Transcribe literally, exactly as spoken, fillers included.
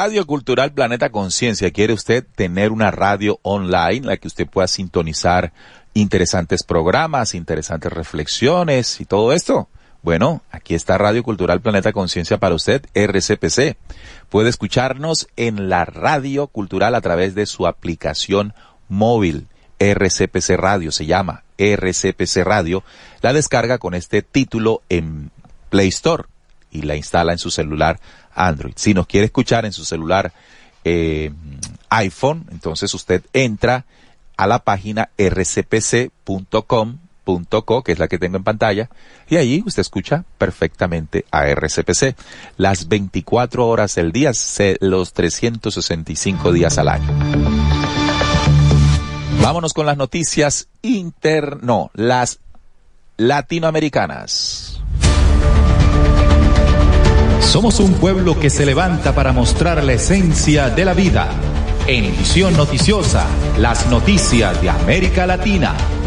Radio Cultural Planeta Conciencia. ¿Quiere usted tener una radio online en la que usted pueda sintonizar interesantes programas, interesantes reflexiones y todo esto? Bueno, aquí está Radio Cultural Planeta Conciencia para usted, R C P C. Puede escucharnos en la Radio Cultural a través de su aplicación móvil. R C P C Radio se llama, R C P C Radio. La descarga con este título en Play Store y la instala en su celular Android. Si nos quiere escuchar en su celular eh, iPhone, entonces usted entra a la página r c p c punto com punto co, que es la que tengo en pantalla, y allí usted escucha perfectamente a R C P C las veinticuatro horas del día, los trescientos sesenta y cinco días al año. Vámonos con las noticias inter... no, las latinoamericanas. Somos un pueblo que se levanta para mostrar la esencia de la vida. En Visión Noticiosa, las noticias de América Latina.